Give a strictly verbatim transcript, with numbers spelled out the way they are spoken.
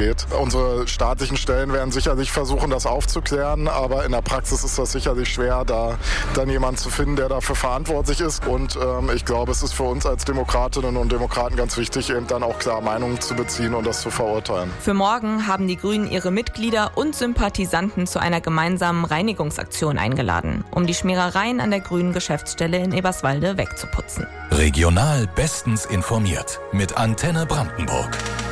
geht. Unsere staatlichen Stellen werden sicherlich versuchen, das aufzuklären, aber in der Praxis ist das sicherlich schwer, da dann jemanden zu finden, der dafür verantwortlich ist. Und ähm, ich glaube, es ist für uns als Demokratinnen und Demokraten ganz wichtig, eben dann auch klar Meinungen zu beziehen und das zu verurteilen. Für morgen haben die Grünen ihre Mitglieder und Sympathisanten zu einer gemeinsamen Reinigungsaktion eingeladen, um die Schmierereien an der grünen Geschäftsstelle in Eberswalde wegzuputzen. Regional bestens informiert mit Antenne Brandenburg.